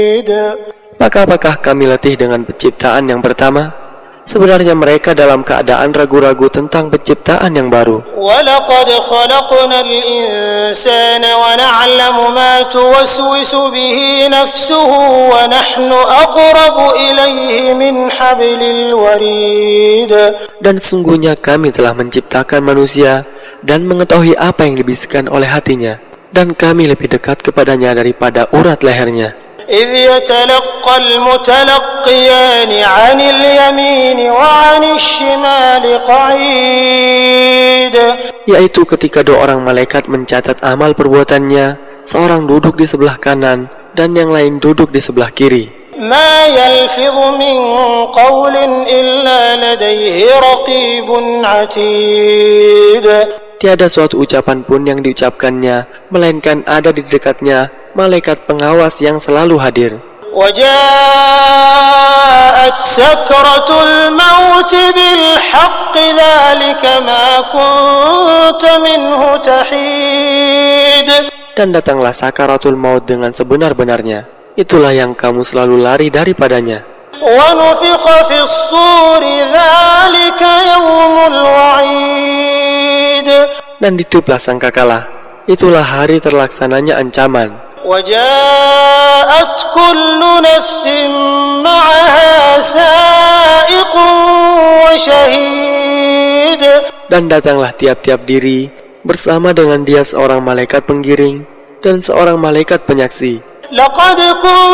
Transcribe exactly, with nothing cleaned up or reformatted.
Maka apakah kami letih dengan penciptaan yang pertama? Sebenarnya mereka dalam keadaan ragu-ragu tentang penciptaan yang baru. وَلَقَدْ خَلَقْنَا الْإِنسَانَ وَنَعْلَمُ مَا تُوَسْوِسُ بِهِ نَفْسُهُ وَنَحْنُ أَقْرَبُ إِلَيْهِ مِنْ حَبْلِ الْوَرِيدِ. Dan sungguhnya kami telah menciptakan manusia dan mengetahui apa yang dibisikkan oleh hatinya, dan kami lebih dekat kepadanya daripada urat lehernya. إِذْ يَتَلَقَّى الْمُتَلَقِّيَانِ عَنِ الْيَمِينِ وَعَنِ الشِّمَالِ قَعِيدٌ. Yaitu ketika dua orang malaikat mencatat amal perbuatannya, seorang duduk di sebelah kanan dan yang lain duduk di sebelah kiri. مَا يَلْفِظُ مِنْ قَوْلٍ إِلَّا لَدَيْهِ رَقِيبٌ عَتِيدٌ. Tiada suatu ucapan pun yang diucapkannya, melainkan ada di dekatnya malaikat pengawas yang selalu hadir. وَجَاءَتْ سَكْرَةُ الْمَوْتِ بِالْحَقِّ ذَلِكَ مَا كُنْتَ مِنْهُ تَحِيدٌ. Dan datanglah sakaratul maut dengan sebenar-benarnya. Itulah yang kamu selalu lari daripadanya. وَنُفِخَ فِي الصُّورِ ذَلِكَ يَوْمُ الْوَعِيدِ. Dan ditiuplah sangkakala. Itulah hari terlaksananya ancaman. وَجَاءَتْ كُلُّ نَفْسٍ مَعَهَا سَائِقٌ وَشَهِيدٌ. Dan datanglah tiap-tiap diri bersama dengan dia seorang malaikat penggiring dan seorang malaikat penyaksi. لَقَدْ كُنْتَ